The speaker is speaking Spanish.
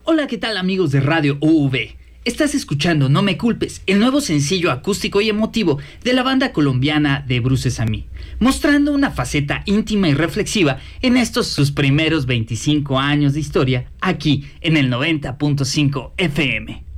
Hola, ¿qué tal amigos de Radio UV? Estás escuchando No Me Culpes, el nuevo sencillo acústico y emotivo de la banda colombiana de Bruces a mí, mostrando una faceta íntima y reflexiva en estos sus primeros 25 años de historia, aquí en el 90.5 FM.